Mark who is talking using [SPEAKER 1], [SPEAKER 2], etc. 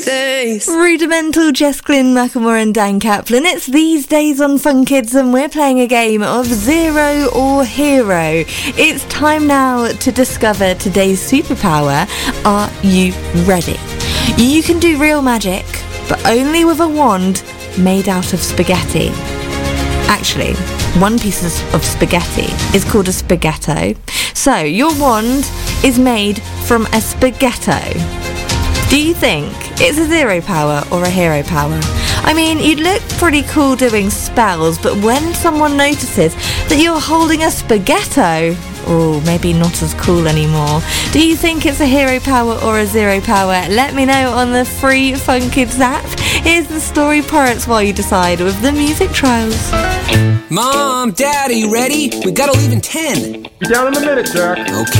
[SPEAKER 1] Rudimental, Jess Glynn, Macklemore and Dan Kaplan. It's These Days on Fun Kids and we're playing a game of Zero or Hero. It's time now to discover today's superpower. Are you ready? You can do real magic, but only with a wand made out of spaghetti. Actually, one piece of spaghetti is called a spaghetto. So your wand is made from a spaghetto. Do you think it's a zero power or a hero power? I mean, you'd look pretty cool doing spells, but when someone notices that you're holding a spaghetto, oh, maybe not as cool anymore. Do you think it's a hero power or a zero power? Let me know on the free Fun Kids app. Here's the story parrots while you decide with the music trials.
[SPEAKER 2] Mom, Dad, are you ready? We gotta leave in 10.
[SPEAKER 3] Be down in a minute, Jack.
[SPEAKER 2] Okay.